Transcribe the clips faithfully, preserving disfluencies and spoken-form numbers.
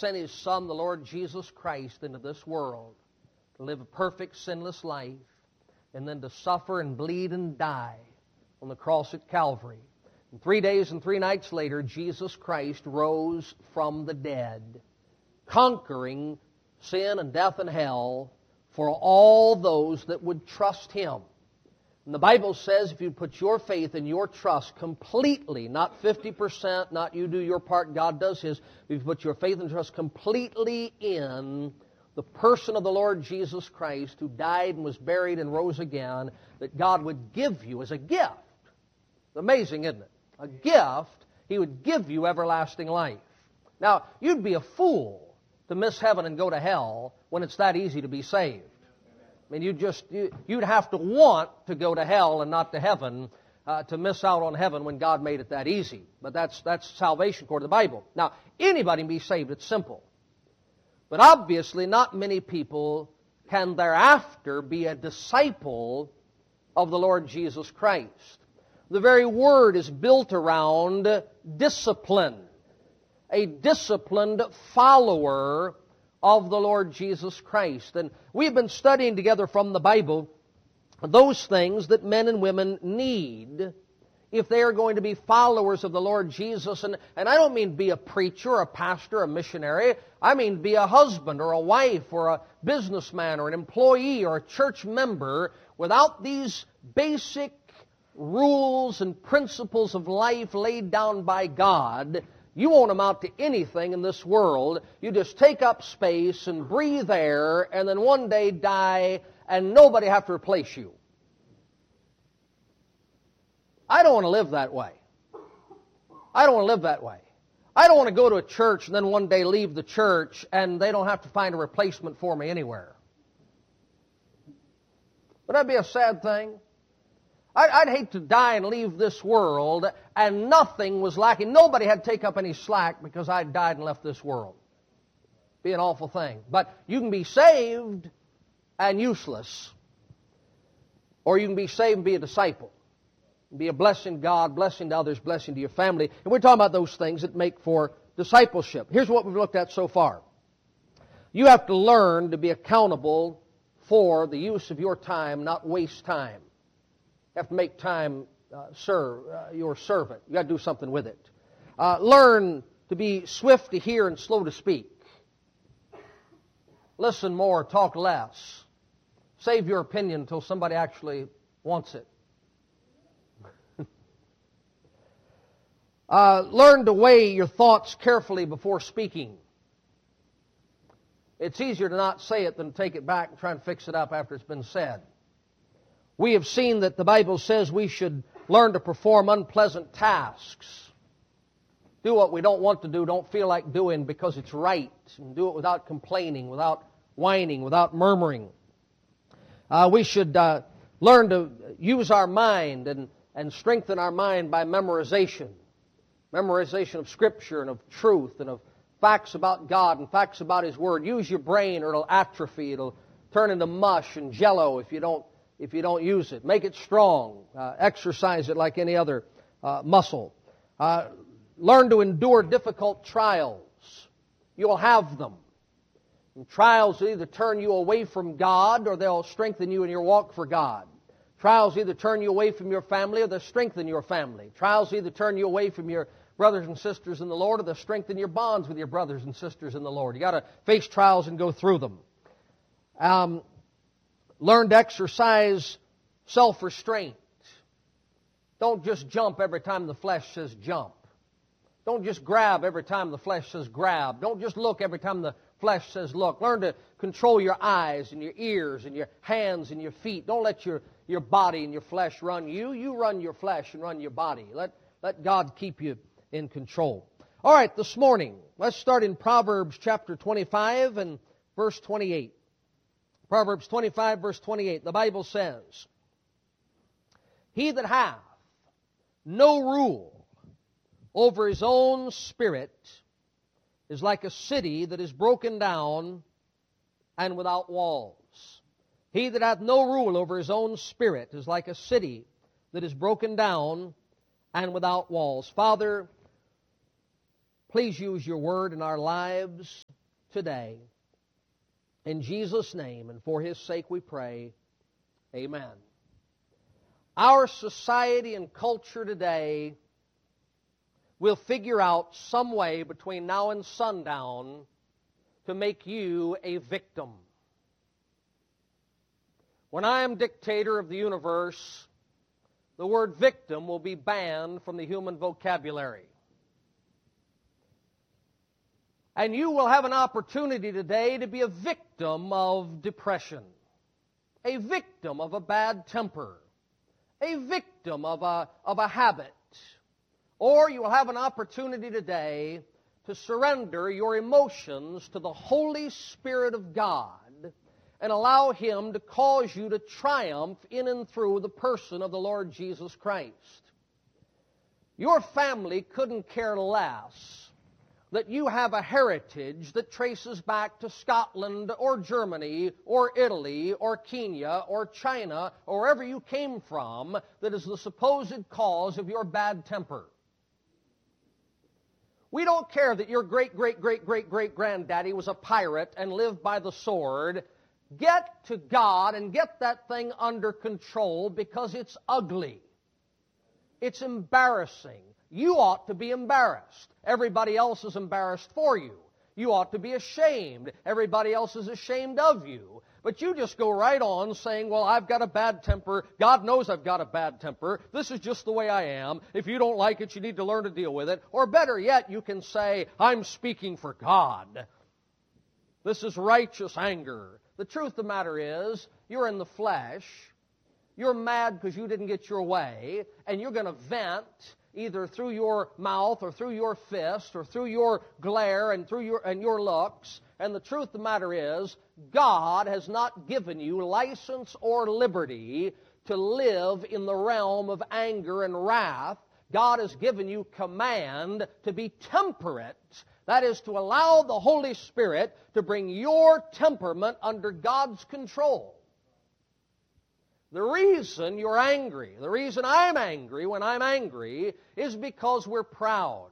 sent His Son, the Lord Jesus Christ, into this world to live a perfect, sinless life, and then to suffer and bleed and die on the cross at Calvary. And three days and three nights later, Jesus Christ rose from the dead, conquering sin and death and hell for all those that would trust Him. And the Bible says if you put your faith and your trust completely, not fifty percent, not you do your part, God does His, if you put your faith and trust completely in the person of the Lord Jesus Christ, who died and was buried and rose again, that God would give you as a gift. Amazing, isn't it? A gift, He would give you everlasting life. Now, you'd be a fool to miss heaven and go to hell when it's that easy to be saved. I mean, you just, you, you'd have to want to go to hell and not to heaven uh, to miss out on heaven when God made it that easy. But that's, that's salvation according to the Bible. Now, anybody can be saved. It's simple. But obviously, not many people can thereafter be a disciple of the Lord Jesus Christ. The very word is built around discipline. A disciplined follower of the Lord Jesus Christ. And we've been studying together from the Bible those things that men and women need if they are going to be followers of the Lord Jesus. And, and I don't mean be a preacher, a pastor, a missionary. I mean be a husband or a wife or a businessman or an employee or a church member. Without these basic rules and principles of life laid down by God, you won't amount to anything in this world. You just take up space and breathe air and then one day die and nobody have to replace you. I don't want to live that way. I don't want to live that way. I don't want to go to a church and then one day leave the church and they don't have to find a replacement for me anywhere. Would that be a sad thing? I'd hate to die and leave this world and nothing was lacking. Nobody had to take up any slack because I died and left this world. Be an awful thing. But you can be saved and useless. Or you can be saved and be a disciple. Be a blessing to God, blessing to others, blessing to your family. And we're talking about those things that make for discipleship. Here's what we've looked at so far. You have to learn to be accountable for the use of your time, not waste time. You have to make time uh, serve uh, your servant. You've got to do something with it. Uh, learn to be swift to hear and slow to speak. Listen more, talk less. Save your opinion until somebody actually wants it. uh, learn to weigh your thoughts carefully before speaking. It's easier to not say it than to take it back and try and fix it up after it's been said. We have seen that the Bible says we should learn to perform unpleasant tasks. Do what we don't want to do, don't feel like doing because it's right. And do it without complaining, without whining, without murmuring. Uh, we should uh, learn to use our mind and, and strengthen our mind by memorization. Memorization of Scripture and of truth and of facts about God and facts about His Word. Use your brain or it'll atrophy. It'll turn into mush and jello if you don't if you don't use it. Make it strong. Uh, exercise it like any other uh, muscle. Uh, learn to endure difficult trials. You'll have them. And trials will either turn you away from God or they'll strengthen you in your walk for God. Trials either turn you away from your family or they'll strengthen your family. Trials either turn you away from your brothers and sisters in the Lord or they'll strengthen your bonds with your brothers and sisters in the Lord. You've got to face trials and go through them. Um, learn to exercise self-restraint. Don't just jump every time the flesh says jump. Don't just grab every time the flesh says grab. Don't just look every time the flesh says look. Learn to control your eyes and your ears and your hands and your feet. Don't let your, your body and your flesh run you. You run your flesh and run your body. Let, let God keep you in control. All right, this morning, let's start in Proverbs chapter twenty-five and verse twenty-eight. Proverbs twenty-five, verse twenty-eight. The Bible says, "He that hath no rule over his own spirit is like a city that is broken down and without walls." He that hath no rule over his own spirit is like a city that is broken down and without walls. Father, please use your word in our lives. today. In Jesus' name and for His sake we pray, amen. Our society and culture today will figure out some way between now and sundown to make you a victim. When I am dictator of the universe, the word victim will be banned from the human vocabulary. And you will have an opportunity today to be a victim of depression, a victim of a bad temper, a victim of a, of a habit. Or you will have an opportunity today to surrender your emotions to the Holy Spirit of God and allow Him to cause you to triumph in and through the person of the Lord Jesus Christ. Your family couldn't care less that you have a heritage that traces back to Scotland or Germany or Italy or Kenya or China or wherever you came from that is the supposed cause of your bad temper. We don't care that your great-great-great-great-great-granddaddy was a pirate and lived by the sword. Get to God and get that thing under control because it's ugly. It's embarrassing. You ought to be embarrassed. Everybody else is embarrassed for you. You ought to be ashamed. Everybody else is ashamed of you. But you just go right on saying, well, I've got a bad temper. God knows I've got a bad temper. This is just the way I am. If you don't like it, you need to learn to deal with it. Or better yet, you can say, I'm speaking for God. This is righteous anger. The truth of the matter is, you're in the flesh. You're mad because you didn't get your way, and you're going to vent either through your mouth or through your fist or through your glare and through your and your looks. And the truth of the matter is, God has not given you license or liberty to live in the realm of anger and wrath. God has given you command to be temperate. That is to allow the Holy Spirit to bring your temperament under God's control. The reason you're angry, the reason I'm angry when I'm angry, is because we're proud.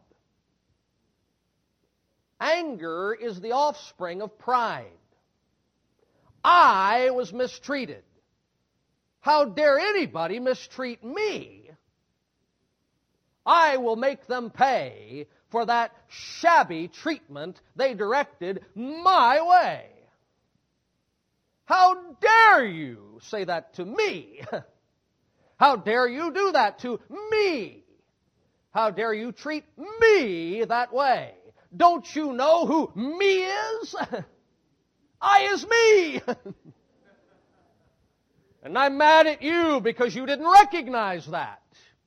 Anger is the offspring of pride. I was mistreated. How dare anybody mistreat me? I will make them pay for that shabby treatment they directed my way. How dare you say that to me? How dare you do that to me? How dare you treat me that way? Don't you know who me is? I is me. And I'm mad at you because you didn't recognize that.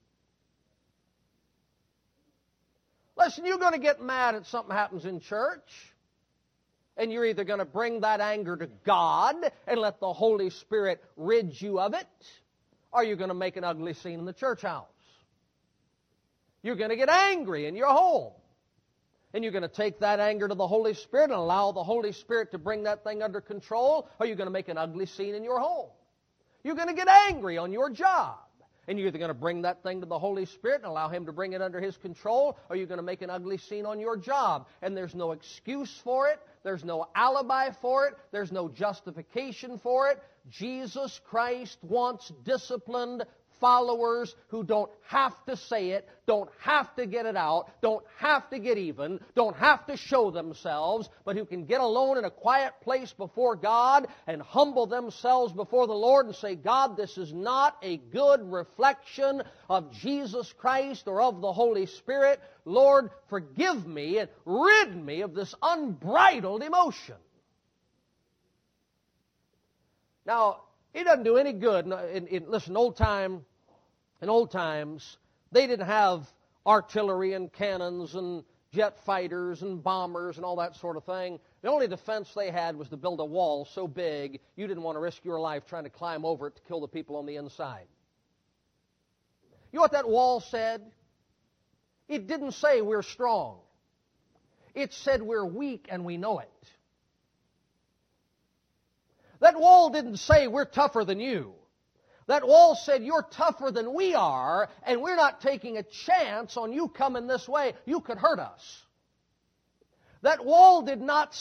Listen, you're going to get mad at something happens in church. And you're either going to bring that anger to God and let the Holy Spirit rid you of it, or you're going to make an ugly scene in the church house. You're going to get angry in your home. And you're going to take that anger to the Holy Spirit and allow the Holy Spirit to bring that thing under control, or you're going to make an ugly scene in your home. You're going to get angry on your job. And you're either going to bring that thing to the Holy Spirit and allow Him to bring it under His control, or you're going to make an ugly scene on your job. And there's no excuse for it. There's no alibi for it. There's no justification for it. Jesus Christ wants disciplined followers who don't have to say it, don't have to get it out, don't have to get even, don't have to show themselves, but who can get alone in a quiet place before God and humble themselves before the Lord and say, God, this is not a good reflection of Jesus Christ or of the Holy Spirit. Lord, forgive me and rid me of this unbridled emotion. Now, it doesn't do any good. In, in, listen, old time, in old times, they didn't have artillery and cannons and jet fighters and bombers and all that sort of thing. The only defense they had was to build a wall so big you didn't want to risk your life trying to climb over it to kill the people on the inside. You know what that wall said? It didn't say we're strong. It said we're weak and we know it. That wall didn't say we're tougher than you. That wall said you're tougher than we are, and we're not taking a chance on you coming this way. You could hurt us. That wall did not